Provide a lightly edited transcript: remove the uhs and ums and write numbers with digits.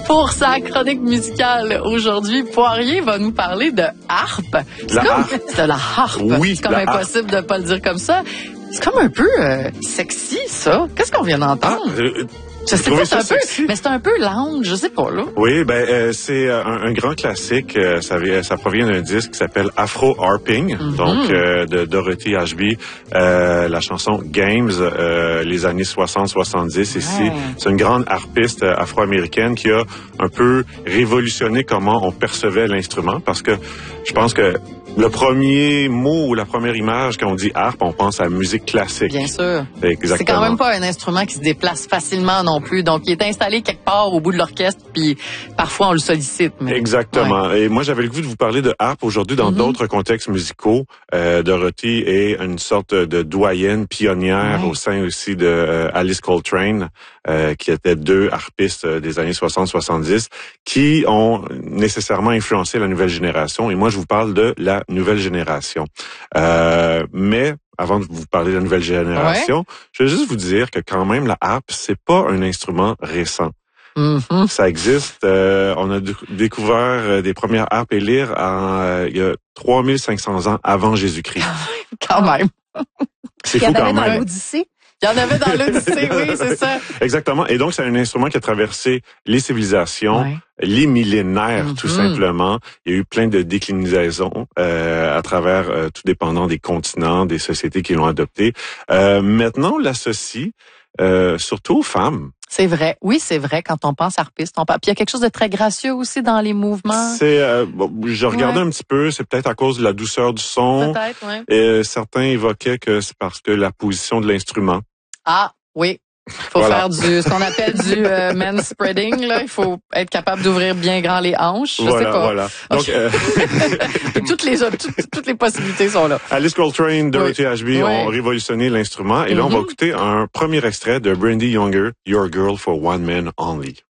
Pour sa chronique musicale aujourd'hui, Poirier va nous parler de harpe. C'est de la harpe. Oui, c'est comme impossible de pas le dire comme ça. C'est comme un peu sexy, ça. Qu'est-ce qu'on vient d'entendre? Je sais pas, mais c'est un peu lounge, je sais pas, là. Oui, c'est un grand classique. Ça provient d'un disque qui s'appelle Afro Harping, donc de Dorothy Ashby. La chanson Games, les années 60-70 ici. C'est une grande harpiste afro-américaine qui a un peu révolutionné comment on percevait l'instrument, parce que je pense que le premier mot ou la première image, quand on dit harpe, on pense à musique classique. Bien sûr. Exactement. C'est quand même pas un instrument qui se déplace facilement non plus. Donc, il est installé quelque part au bout de l'orchestre, puis parfois on le sollicite. Mais... Exactement. Ouais. Et moi, j'avais le goût de vous parler de harpe aujourd'hui dans d'autres contextes musicaux. Dorothy est une sorte de doyenne pionnière au sein aussi de Alice Coltrane, qui étaient deux harpistes des années 60-70, qui ont nécessairement influencé la nouvelle génération. Et moi, je vous parle de la nouvelle génération. Mais avant de vous parler de la nouvelle génération, je vais juste vous dire que quand même, la harpe, c'est pas un instrument récent. Ça existe. On a découvert des premières harpes et lyres il y a 3500 ans avant Jésus-Christ. Quand même. C'est fou quand même. Dans l'Odyssée. Il y en avait dans l'Odyssée, oui, c'est ça. Exactement. Et donc, c'est un instrument qui a traversé les civilisations, les millénaires, tout simplement. Il y a eu plein de déclinaisons à travers, tout dépendant des continents, des sociétés qui l'ont adopté. Maintenant, on l'associe surtout aux femmes. C'est vrai. Oui, c'est vrai. Quand on pense harpiste, Puis il y a quelque chose de très gracieux aussi dans les mouvements. Je regardais un petit peu. C'est peut-être à cause de la douceur du son. Peut-être, oui. Et certains évoquaient que c'est parce que la position de l'instrument. Ah, oui. Faut faire ce qu'on appelle du manspreading, là. Il faut être capable d'ouvrir bien grand les hanches. Je sais pas. Voilà. Donc, toutes les possibilités sont là. Alice Coltrane, Dorothy Ashby ont révolutionné l'instrument. Et là, on va écouter un premier extrait de Brandy Younger, Your Girl for One Man Only.